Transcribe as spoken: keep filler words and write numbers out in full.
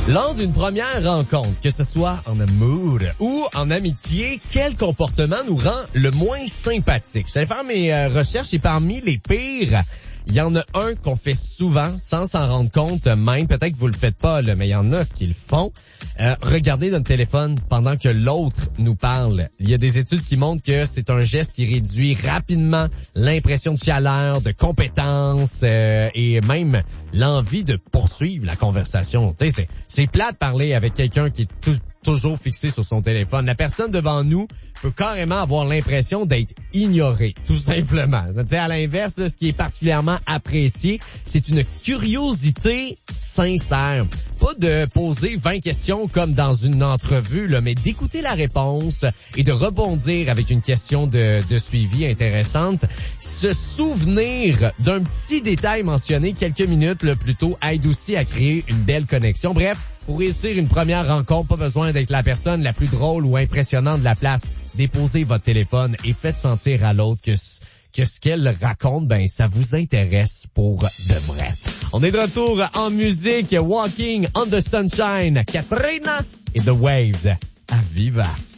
Lors d'une première rencontre, que ce soit en amour ou en amitié, quel comportement nous rend le moins sympathique? J'allais faire mes euh, recherches et parmi les pires, il y en a un qu'on fait souvent sans s'en rendre compte, même peut-être que vous le faites pas, là, mais il y en a qui le font. Euh, regardez notre téléphone pendant que l'autre nous parle. Il y a des études qui montrent que c'est un geste qui réduit rapidement l'impression de chaleur, de compétence euh, et même l'envie de poursuivre la conversation. Tu sais, c'est, c'est plate de parler avec quelqu'un qui est tout, toujours fixé sur son téléphone. La personne devant nous peut carrément avoir l'impression d'être ignorée, tout simplement. Tu sais, à l'inverse, là, ce qui est particulièrement apprécié, c'est une curiosité sincère. Pas de poser vingt questions comme dans une entrevue, là, mais d'écouter la réponse et de rebondir avec une question de, de suivi intéressante. Se souvenir d'un petit détail mentionné quelques minutes le plus tôt aide aussi à créer une belle connexion. Bref, pour réussir une première rencontre, pas besoin d'être la personne la plus drôle ou impressionnante de la place. Déposez votre téléphone et faites sentir à l'autre que, que ce qu'elle raconte, ben, ça vous intéresse pour de vrai. On est de retour en musique. Walking on the Sunshine, Katrina et The Waves à Viva.